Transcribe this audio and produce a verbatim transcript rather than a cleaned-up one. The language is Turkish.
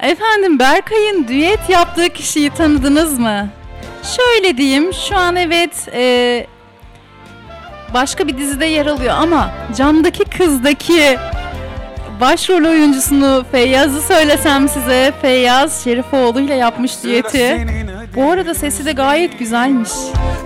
Efendim, Berkay'ın düet yaptığı kişiyi tanıdınız mı? Şöyle diyeyim, şu an evet e, başka bir dizide yer alıyor ama Camdaki Kız'daki başrol oyuncusunu, Feyyaz'ı söylesem size, Feyyaz Şerifoğlu ile yapmış düeti. Bu arada sesi de gayet güzelmiş.